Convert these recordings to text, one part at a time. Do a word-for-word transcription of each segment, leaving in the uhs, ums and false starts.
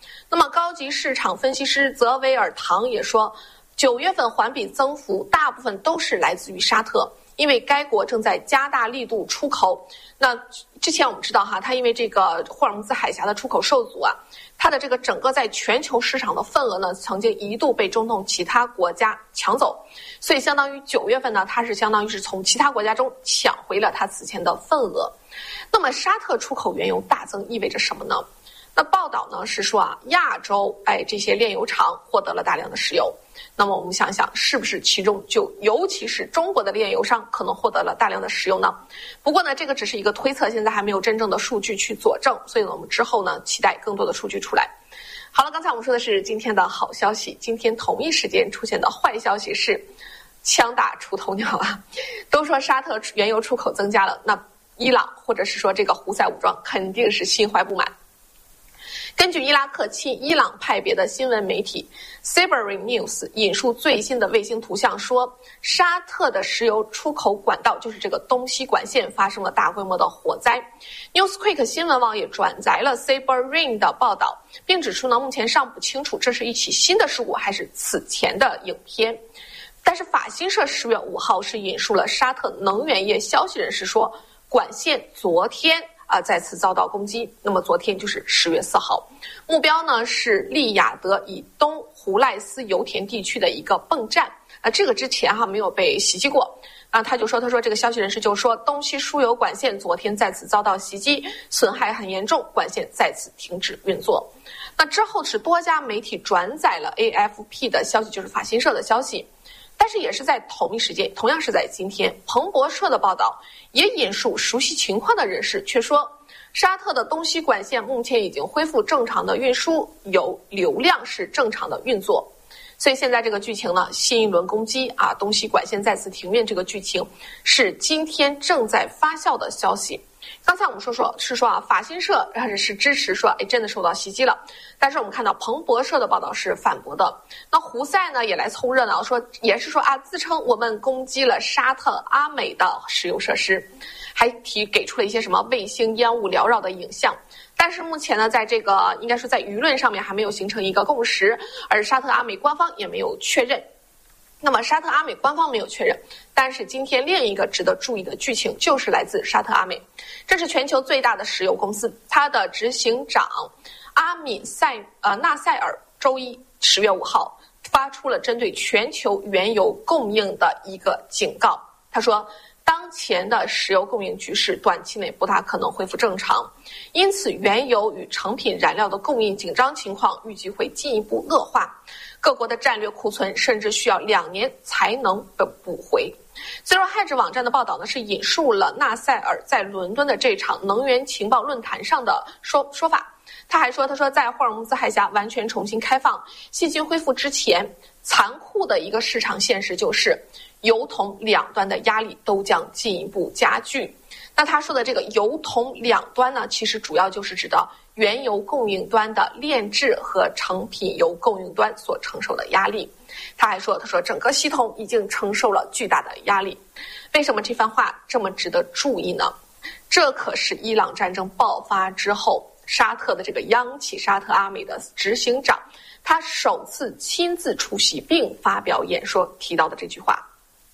那么高级市场分析师泽维尔唐也说，九月份环比增幅大部分都是来自于沙特，因为该国正在加大力度出口。那之前我们知道哈，它因为这个霍尔木兹海峡的出口受阻啊，它的这个整个在全球市场的份额呢，曾经一度被中东其他国家抢走，所以相当于九月份呢，它是相当于是从其他国家中抢回了它此前的份额。那么沙特出口原油大增意味着什么呢？那报道呢是说啊，亚洲哎这些炼油厂获得了大量的石油。那么我们想想，是不是其中就尤其是中国的炼油商可能获得了大量的石油呢？不过呢，这个只是一个推测，现在还没有真正的数据去佐证，所以呢，我们之后呢期待更多的数据出来。好了，刚才我们说的是今天的好消息，今天同一时间出现的坏消息是枪打出头鸟啊！都说沙特原油出口增加了，那伊朗或者是说这个胡塞武装肯定是心怀不满。根据伊拉克亲伊朗派别的新闻媒体 Sabrin News 引述最新的卫星图像说，沙特的石油出口管道，就是这个东西管线发生了大规模的火灾。Newsquake 新闻网也转载了 Sabrin 的报道，并指出呢，目前尚不清楚这是一起新的事故还是此前的影片。但是法新社十月五号是引述了沙特能源业消息人士说，管线昨天啊、呃、再次遭到攻击。那么昨天就是十月四号，目标呢是利雅得以东胡赖斯油田地区的一个泵站。啊，这个之前哈、啊、没有被袭击过。啊，他就说，他说这个消息人士就说，东西输油管线昨天再次遭到袭击，损害很严重，管线再次停止运作。那之后是多家媒体转载了 A F P 的消息，就是法新社的消息。但是也是在同一时间，同样是在今天，彭博社的报道也引述熟悉情况的人士，却说沙特的东西管线目前已经恢复正常的运输，有流量是正常的运作。所以现在这个剧情呢，新一轮攻击啊，东西管线再次停运，这个剧情是今天正在发酵的消息。刚才我们说说是说啊，法新社还是是支持说，哎，真的受到袭击了。但是我们看到彭博社的报道是反驳的。那胡塞呢也来凑热闹，说也是说啊，自称我们攻击了沙特阿美的石油设施，还提给出了一些什么卫星烟雾缭绕的影像。但是目前呢，在这个应该说在舆论上面还没有形成一个共识，而沙特阿美官方也没有确认。那么沙特阿美官方没有确认，但是今天另一个值得注意的剧情就是来自沙特阿美，这是全球最大的石油公司，它的执行长阿米塞呃纳塞尔周一十月五号发出了针对全球原油供应的一个警告。他说，当前的石油供应局势短期内不大可能恢复正常，因此原油与成品燃料的供应紧张情况预计会进一步恶化，各国的战略库存甚至需要两年才能被补回。Zero Hedge 网站的报道呢，是引述了纳塞尔在伦敦的这场能源情报论坛上的说说法。他还说，他说在霍尔木兹海峡完全重新开放、信心恢复之前，残酷的一个市场现实就是油铜两端的压力都将进一步加剧。那他说的这个油铜两端呢，其实主要就是指的原油供应端的炼制和成品油供应端所承受的压力。他还说，他说整个系统已经承受了巨大的压力。为什么这番话这么值得注意呢？这可是伊朗战争爆发之后，沙特的这个央企沙特阿美的执行长，他首次亲自出席并发表演说提到的这句话。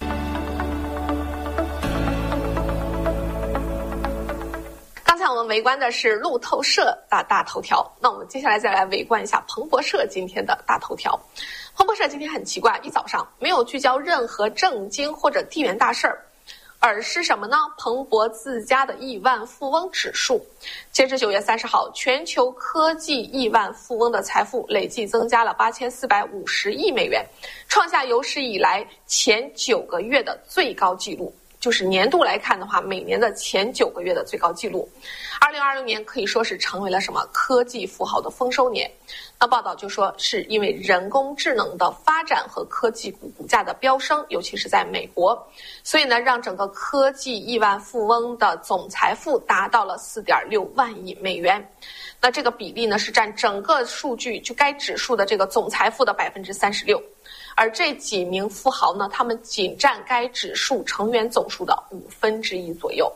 刚才我们围观的是路透社的大头条，那我们接下来再来围观一下彭博社今天的大头条。彭博社今天很奇怪，一早上没有聚焦任何政经或者地缘大事儿，而是什么呢？彭博自家的亿万富翁指数。截至九月三十号，全球科技亿万富翁的财富累计增加了八千四百五十亿美元，创下有史以来前九个月的最高纪录。就是年度来看的话，每年的前九个月的最高纪录。二零二零年可以说是成为了什么科技富豪的丰收年。那报道就说，是因为人工智能的发展和科技股股价的飙升，尤其是在美国，所以呢，让整个科技亿万富翁的总财富达到了四点六万亿美元。那这个比例呢，是占整个数据就该指数的这个总财富的百分之三十六。而这几名富豪呢，他们仅占该指数成员总数的五分之一左右，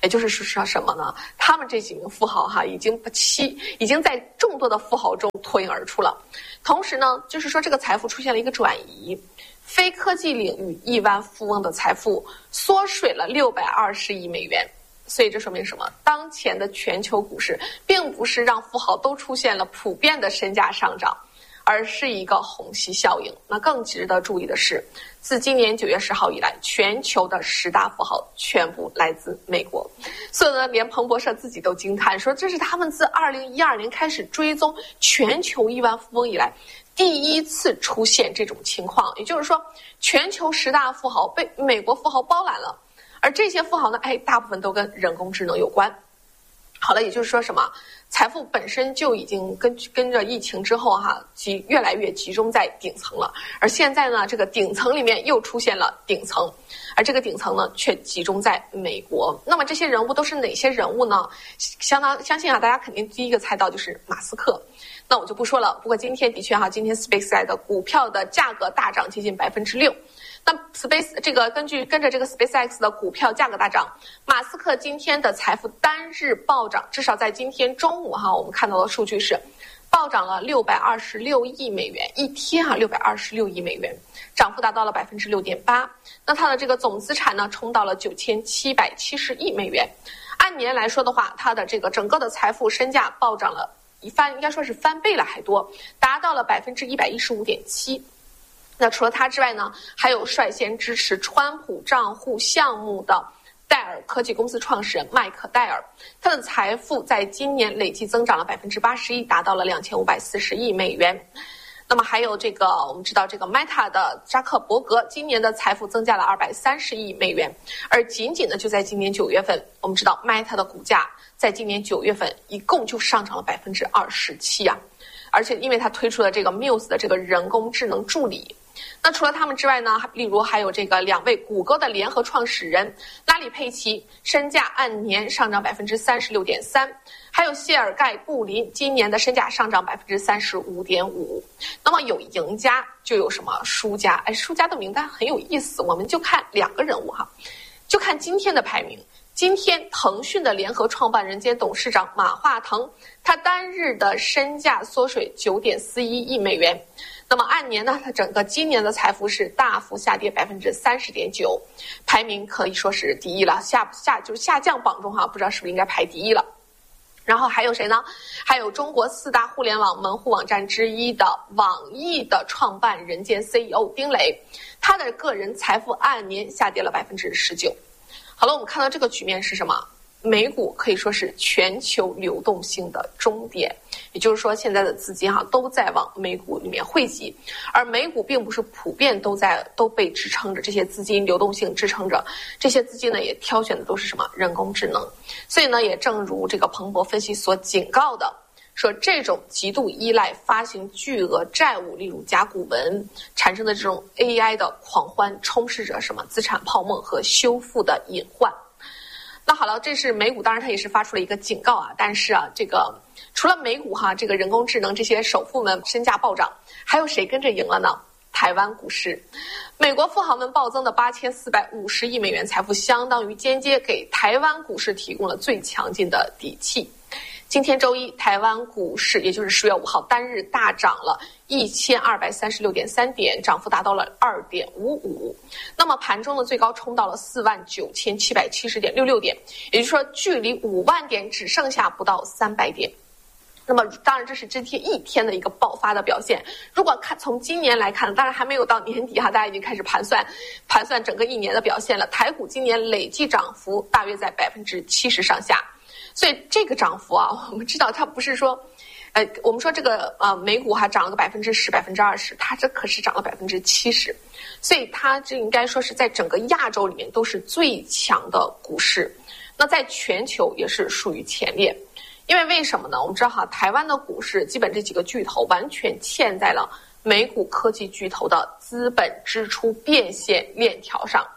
也就是说什么呢？他们这几名富豪哈，已经七已经在众多的富豪中脱颖而出了。同时呢，就是说这个财富出现了一个转移，非科技领域亿万富翁的财富缩水了六百二十亿美元。所以这说明什么？当前的全球股市并不是让富豪都出现了普遍的身价上涨，而是一个虹吸效应。那更值得注意的是，自今年九月十号以来，全球的十大富豪全部来自美国。所以呢，连彭博社自己都惊叹说，这是他们自二零一二年开始追踪全球亿万富翁以来第一次出现这种情况。也就是说，全球十大富豪被美国富豪包揽了。而这些富豪呢，哎，大部分都跟人工智能有关。好了，也就是说什么？财富本身就已经跟跟着疫情之后哈，集越来越集中在顶层了。而现在呢，这个顶层里面又出现了顶层，而这个顶层呢，却集中在美国。那么这些人物都是哪些人物呢？相当相信啊，大家肯定第一个猜到就是马斯克。那我就不说了。不过今天的确哈，今天 SpaceX 的股票的价格大涨接近百分之六。那 Space 这个根据跟着这个 SpaceX 的股票价格大涨，马斯克今天的财富单日暴涨，至少在今天中午哈，我们看到的数据是暴涨了六百二十六亿美元，一天啊六百二十六亿美元，涨幅达到了百分之六点八。那它的这个总资产呢，冲到了九千七百七十亿美元。按年来说的话，它的这个整个的财富身价暴涨了一翻，应该说是翻倍了还多，达到了百分之一百一十五点七。那除了他之外呢，还有率先支持川普账户项目的戴尔科技公司创始人麦克戴尔，他的财富在今年累计增长了百分之八十一，达到了两千五百四十亿美元。那么还有这个，我们知道这个 Meta 的扎克伯格今年的财富增加了二百三十亿美元，而仅仅呢就在今年九月份，我们知道 Meta 的股价在今年九月份一共就上涨了百分之二十七啊，而且因为他推出了这个 Muse 的这个人工智能助理。那除了他们之外呢，例如还有这个两位谷歌的联合创始人拉里佩奇，身价按年上涨百分之三十六点三，还有谢尔盖布林今年的身价上涨百分之三十五点五。那么有赢家就有什么输家？哎，输家的名单很有意思，我们就看两个人物哈，就看今天的排名。今天腾讯的联合创办人兼董事长马化腾，他单日的身价缩水九点四一亿美元。那么按年呢，他整个今年的财富是大幅下跌百分之三十点九，排名可以说是第一了，下下就是下降榜中哈，不知道是不是应该排第一了。然后还有谁呢？还有中国四大互联网门户网站之一的网易的创办人兼 C E O 丁磊，他的个人财富按年下跌了百分之十九。好了，我们看到这个局面是什么？美股可以说是全球流动性的终点，也就是说现在的资金哈都在往美股里面汇集，而美股并不是普遍都在都被支撑着，这些资金流动性支撑着，这些资金呢也挑选的都是什么人工智能。所以呢，也正如这个彭博分析所警告的，说这种极度依赖发行巨额债务，例如甲骨文产生的这种 A I 的狂欢，充斥着什么资产泡沫和修复的隐患。那好了，这是美股，当然它也是发出了一个警告啊。但是啊，这个除了美股哈，这个人工智能这些首富们身价暴涨，还有谁跟着赢了呢？台湾股市，美国富豪们暴增的八千四百五十亿美元财富，相当于间接给台湾股市提供了最强劲的底气。今天周一，台湾股市也就是十月五号单日大涨了一千二百三十六点三点，涨幅达到了二点五五。那么盘中的最高冲到了四万九千七百七十点六六点，也就是说距离五万点只剩下不到三百点。那么当然这是今天一天的一个爆发的表现。如果看从今年来看，当然还没有到年底哈，大家已经开始盘算盘算整个一年的表现了。台股今年累计涨幅大约在百分之七十上下。所以这个涨幅啊，我们知道它不是说，呃，我们说这个呃美股还涨了个百分之十、百分之二十，它这可是涨了百分之七十，所以它这应该说是在整个亚洲里面都是最强的股市，那在全球也是属于前列。因为为什么呢？我们知道哈，台湾的股市基本这几个巨头完全嵌在了美股科技巨头的资本支出变现链条上。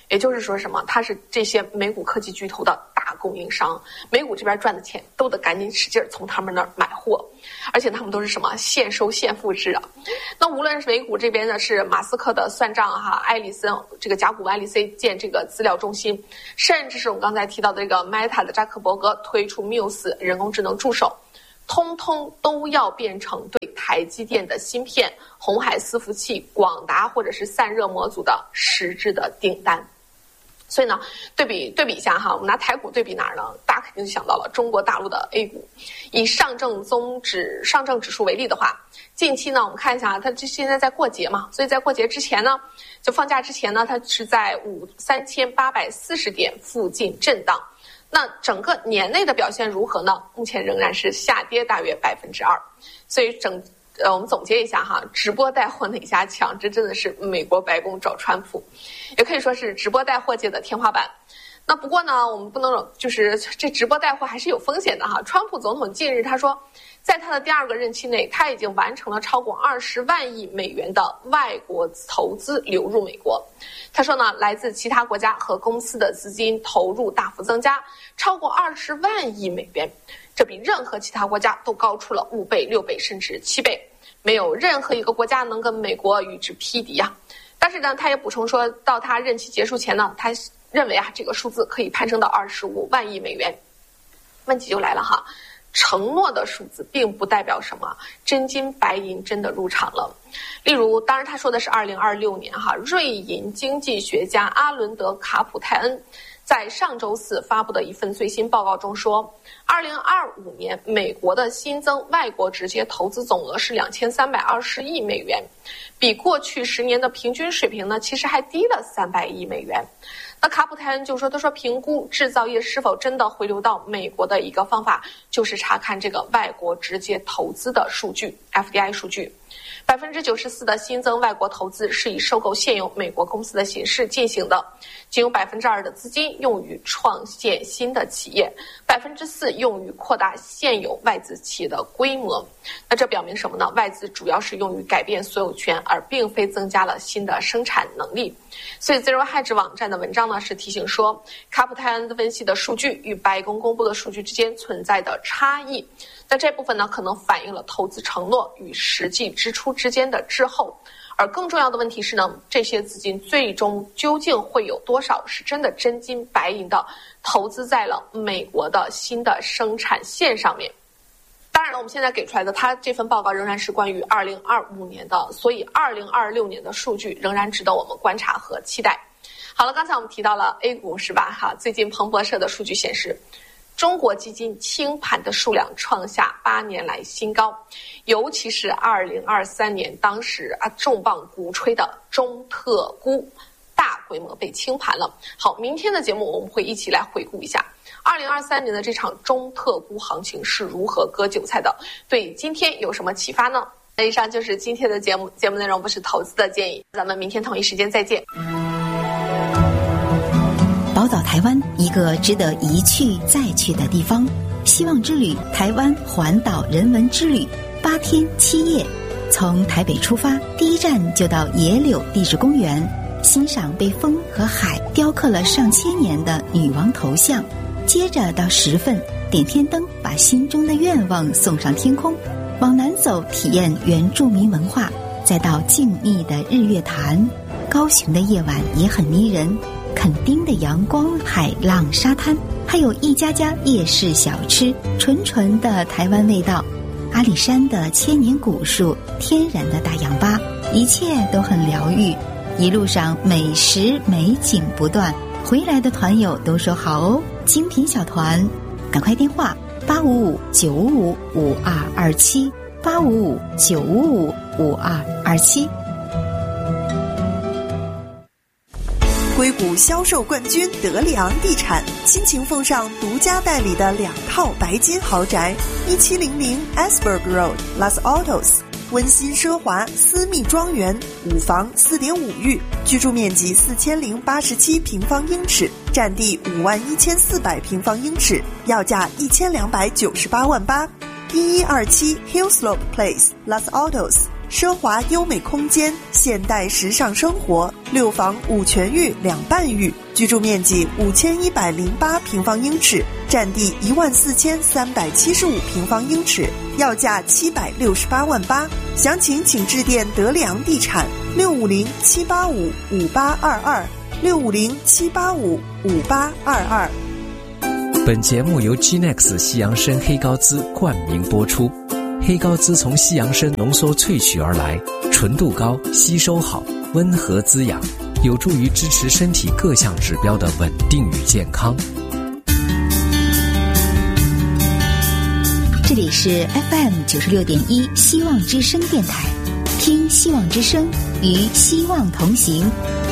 也就是说什么？它是这些美股科技巨头的大供应商，美股这边赚的钱都得赶紧使劲从他们那儿买货，而且他们都是什么现收现付制啊。那无论是美股这边呢，是马斯克的算账哈，埃里森这个甲骨文埃里森建这个资料中心，甚至是我们刚才提到的这个 Meta 的扎克伯格推出 Muse 人工智能助手，通通都要变成对台积电的芯片、鸿海伺服器、广达或者是散热模组的实质的订单。所以呢，对比对比一下哈，我们拿台股对比哪儿呢？大家肯定就想到了中国大陆的 A 股。以上证综指上证指数为例的话，近期呢，我们看一下，它这现在在过节嘛，所以在过节之前呢，就放假之前呢，它是在五三千八百四十点附近震荡。那整个年内的表现如何呢？目前仍然是下跌大约百分之二。所以整呃，我们总结一下哈，直播带货哪家强？这真的是美国白宫找川普，也可以说是直播带货界的天花板。那不过呢，我们不能就是这直播带货还是有风险的哈。川普总统近日他说，在他的第二个任期内，他已经完成了超过二十万亿美元的外国投资流入美国。他说呢，来自其他国家和公司的资金投入大幅增加，超过二十万亿美元，这比任何其他国家都高出了五倍、六倍甚至七倍。没有任何一个国家能跟美国与之匹敌呀。但是呢，他也补充说，到他任期结束前呢，他认为啊，这个数字可以攀升到二十五万亿美元。问题就来了哈，承诺的数字并不代表什么真金白银真的入场了。例如，当然他说的是二零二六年哈，瑞银经济学家阿伦德卡普泰恩在上周四发布的一份最新报告中说，二零二五年美国的新增外国直接投资总额是两千三百二十亿美元，比过去十年的平均水平呢，其实还低了三百亿美元。那卡普泰恩就说，他说评估制造业是否真的回流到美国的一个方法，就是查看这个外国直接投资的数据 F D I 数据。百分之九十四的新增外国投资是以收购现有美国公司的形式进行的，仅有百分之二的资金用于创建新的企业，百分之四用于扩大现有外资企业的规模。那这表明什么呢？外资主要是用于改变所有权，而并非增加了新的生产能力。所以 Zero Hedge 网站的文章呢是提醒说，卡普泰恩分析的数据与白宫公布的数据之间存在的差异。那这部分呢，可能反映了投资承诺与实际支出之间的滞后，而更重要的问题是呢，这些资金最终究竟会有多少是真的真金白银的投资在了美国的新的生产线上面。当然了，我们现在给出来的它这份报告仍然是关于二零二五年的，所以二零二六年的数据仍然值得我们观察和期待。好了，刚才我们提到了 A 股是吧？哈，最近彭博社的数据显示，中国基金清盘的数量创下八年来新高，尤其是二零二三年，当时啊重磅鼓吹的中特估大规模被清盘了。好，明天的节目我们会一起来回顾一下二零二三年的这场中特估行情是如何割韭菜的，对今天有什么启发呢？那以上就是今天的节目，节目内容不是投资的建议，咱们明天同一时间再见。 宝岛台湾，一个值得一去再去的地方。希望之旅台湾环岛人文之旅，八天七夜，从台北出发，第一站就到野柳地质公园，欣赏被风和海雕刻了上千年的女王头像。接着到十份，点天灯，把心中的愿望送上天空。往南走，体验原住民文化，再到静谧的日月潭。高雄的夜晚也很迷人，垦丁的阳光、海浪、沙滩，还有一家家夜市小吃，纯纯的台湾味道。阿里山的千年古树，天然的大氧吧，一切都很疗愈。一路上美食美景不断，回来的团友都说好哦，精品小团，赶快电话八五五九五五五二二七八五五九五五五二二七。 硅谷销售冠军德里昂地产倾情奉上独家代理的两套白金豪宅，一七零零 Asberg Road Los Altos， 温馨奢华私密庄园，五房 四点五 寓，居住面积四千零八十七平方英尺，占地五万一千四百平方英尺，要价一千两百九十八万八。一一二七 Hillslope Place Los Altos 奢华优美空间，现代时尚生活，六房五全浴两半浴，居住面积五千一百零八平方英尺，占地一万四千三百七十五平方英尺，要价七百六十八万八。详情请致电德里昂地产六五零七八五五八二二六五零七八五五八二二。 本节目由 G N E X 西洋参黑高滋冠名播出。黑高滋从西洋参浓缩萃取而来，纯度高，吸收好，温和滋养，有助于支持身体各项指标的稳定与健康。 这里是 F M 九十六点一希望之声电台，听希望之声，与希望同行。